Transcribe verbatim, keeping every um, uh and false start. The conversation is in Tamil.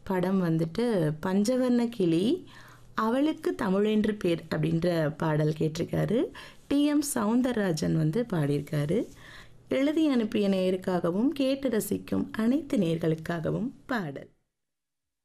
படம் வந்துட்டு பஞ்சவர்ண கிளி, அவளுக்கு தமிழென்று பேர் அப்படின்ற பாடல் கேட்டிருக்காரு. டி எம் சௌந்தரராஜன் வந்து பாடியிருக்காரு. எழுதி அனுப்பிய நேயருக்காகவும் கேட்டு ரசிக்கும் அனைத்து நேயர்களுக்காகவும் பாடல்.